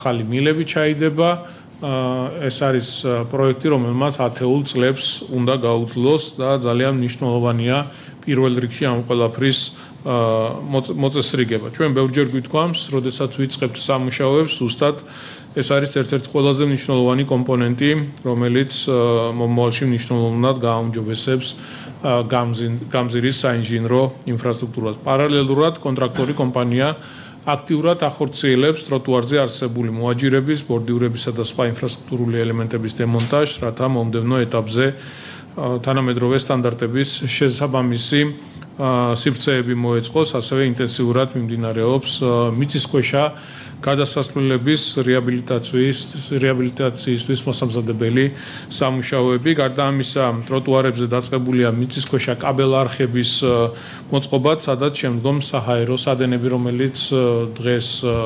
ახალი მილები ჩაიდება. ეს არის პროექტი, რომელმაც 10 წლებს უნდა გაუძლოს და ძალიან მნიშვნელოვანია პირველ რიგში ამ ყველაფრის მოწესრიგება. ჩვენ ბევრჯერ გვითქვამს, როდესაც ვიწყებთ სამუშაოებს, ზუსტად ეს არის ერთ-ერთი ყველაზე მნიშვნელოვანი კომპონენტი, რომელიც მომავალში მნიშვნელოვნად გააუმჯობესებს გამზირის საინჟინრო ინფრასტრუქტურას. პარალელურად კონტრაქტორი კომპანია აქტიურად ახორციელებს ტროტუარზე არსებული მოაჯირების, ბორდიურებისა და სხვა ინფრასტრუქტურული ელემენტების დემონტაჟს, რათა მომდევნო ეტაპზე თანამედროვე სტანდარტების შესაბამისი სივრცეები მოეწყოს, ასევე ინტენსიურად მიმდინარეობს მიწისქვეშა გადასასვლელების რეაბილიტაციისთვის მოსამზადებელი სამუშაოები. გარდა ამისა, ტროტუარებზე დაწყებულია მიწისქვეშა კაბელარხების მოწყობაც, სადაც შემდგომ საჰაერო სადენები, რომელიც დღეს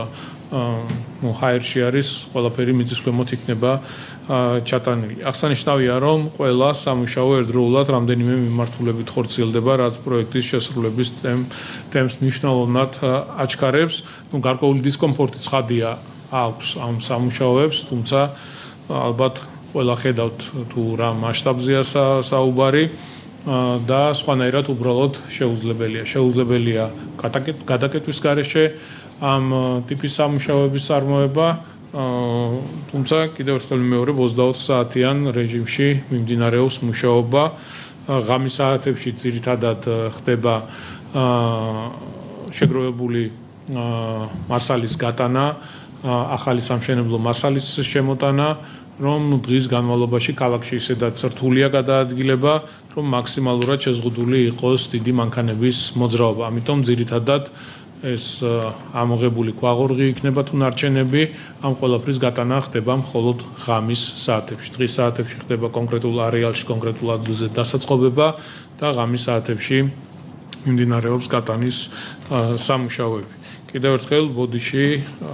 ჰაერში არის, ყველაფერი მიწისქვემოთ იქნება ჩატანილი. აღსანიშნავია, რომ ყველა სამუშაო ერთდროულად რამდენიმე მიმართულებით ხორციელდება, რაც პროექტის შესრულების ტემპს მნიშვნელოვნად აჩქარებს. გარკვეული დისკომფორტი ცხადია აქვს ამ სამუშაოებს, თუმცა ალბათ ყველა ხედავთ თუ რა მასშტაბზეა საუბარი და სხვანაირად უბრალოდ შეუძლებელია გადაკეტვის გარეშე ამ ტიპის სამუშაოების წარმოება. თუმცა კიდევ ერთხელ მეორე 24 საათიან რეჟიმში მიმდინარეობს მუშაობა. ღამის საათებში ძირითადად ხდება შეგროვებული მასალის გატანა, ახალი სამშენებლო მასალის შემოტანა, რომ დღის განმავლობაში ქალაქში ისედაც რთულია გადაადგილება, რომ მაქსიმალურად შეზღუდული იყოს დიდი მანქანების მოძრაობა. ამიტომ ძირითადად ეს ამოღებული ქვაღორღი იქნება თუ ნარჩენები, ამ ყველაფრის გატანა ხდება მხოლოდ ღამის საათებში. დღის საათებში ხდება კონკრეტულ არეალში, კონკრეტულ ადგილზე დასაწყობება და ღამის საათებში მიმდინარეობს გატანის სამუშაოები. კიდევ ერთხელ ბოდიში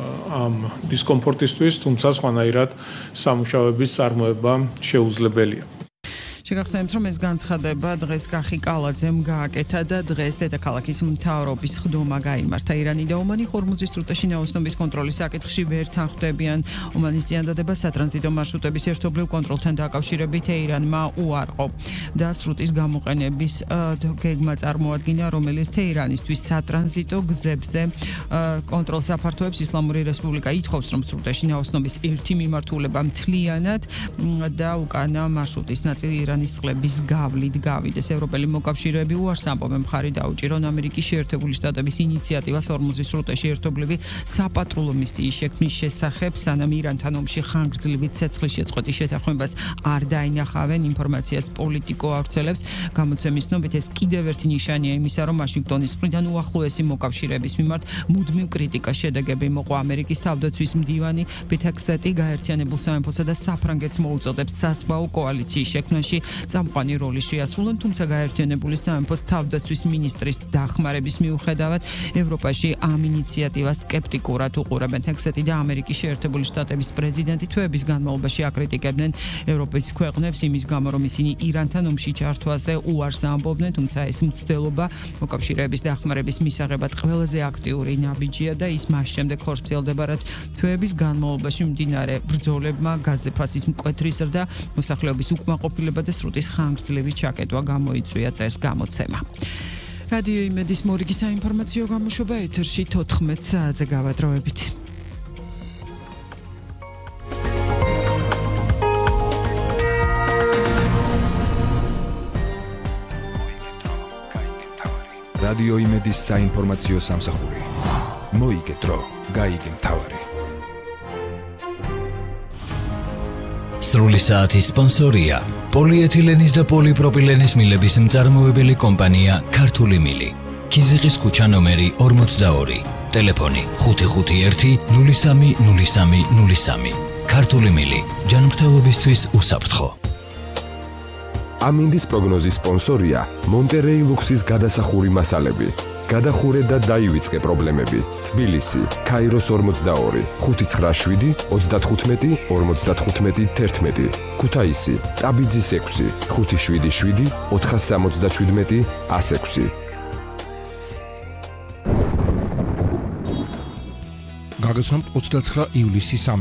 ამ დისკომფორტისთვის, თუმცა სხვანაირად სამუშაოების წარმოება შეუძლებელია. შეგახსენებთ, რომ ეს განცხადება დღეს კახი კალაძემ გააკეთა და დღეს დედაქალაქის მთავრობის ხდომა გაიმართა. ირანი და ომანი ჰორმუზის სრუტეში ნაოსნობის კონტროლის საკითხში ვერ თანხმდებიან. ომანის წინადადება სატრანზიტო მარშრუტების ერთობლივ კონტროლთან დაკავშირებით ეირანმა უარყო და სრუტის გამოყენების გეგმა წარმოადგინა, რომელიც თეირანისთვის სატრანზიტო გზებზე კონტროლს აფართოებს. ისლამური რესპუბლიკა ითხოვს, რომ სრუტეში ნაოსნობის ერთი მიმართულება მთლიანად და უკანა მარშრუტის ნაწილი ირანის წყლების გავლით გავიდეს. ევროპელი მოკავშირეები უარს ამბობენ მხარი დაუჭირონ ამერიკის შეერთებული შტატების ინიციატივას ჰორმუზის სრუტეში ერთობლივი საპატრულო მისიის შექმნის შესახებ, სანამ ირანთან ომში ხანგრძლივი ცეცხლის შეწყვეტის შეთანხმებას არ დაინახავენ. ინფორმაციას პოლიტიკო ავრცელებს. გამოცემის ცნობით ეს კიდევ ერთი ნიშანია იმისა, რომ ვაშინგტონის მხრიდან უახლოესი მოკავშირეების მიმართ მუდმივ კრიტიკას შედეგები მოყვა. ამერიკის თავდაცვის მდივანი პიტ ჰეგსეტი გაერთიანებულ სამეფოსა და საფრანგეთს მოუწოდებს საზღვაო კოალიციის შექმნაში წამყვანი როლი შეასრულონ, თუმცა გაერთიანებული სამეფოს თავდაცვის მინისტრის დახმარების მიუხედავად ევროპაში ამ ინიციატივას სკეპტიკურად უყურებენ. ჰეგსეტი და ამერიკის შეერთებული შტატების პრეზიდენტი თვეების განმავლობაში აკრიტიკებდნენ ევროპის ქვეყნებს იმის გამო, რომ ისინი ირანთან ომში ჩართვაზე უარს ამბობდნენ, თუმცა ეს მცდელობა მოკავშირეების დახმარების მისაღებად ყველაზე აქტიური ნაბიჯია და ის მას შემდეგ ხორციელდება, რაც თვეების განმავლობაში მდინარე ბრძოლებმა გაზზე ფასის მკვეთრი ზრდა, მოსახლეობის უკმაყოფილება და სრუტის ხანგრძლივი ჩაკეტვა გამოიწვია, წერს გამოცემა. რადიო იმედის მორიგი საინფორმაციო გამოშვება ეთერში 14 საათზე გავადროებით. რადიო იმედის საინფორმაციო სამსახური. მოიგეთ დრო, გაიგე მთავარი. სრული საათის სპონსორია პოლიეთილენის და პოლიპროპილენის მილების მწარმოებელი კომპანია ქართული მილი. ქიზიყის ქუჩა ნომერი 42. ტელეფონი 551 03 03 03. ქართული მილი. ჯანმრთელობისთვის უსაფრთხო. ამინდის პროგნოზის სპონსორია მონტერეი ლუქსის გადასახური მასალები. გადახურე და დაივიწყე პრობლემები. თბილისი, ქაიროს 42, 597, 35, 55, 11. ქუთაისი, ტაბიძის 6, 577, 477, 106. გაგაცნობთ 29 ივლისის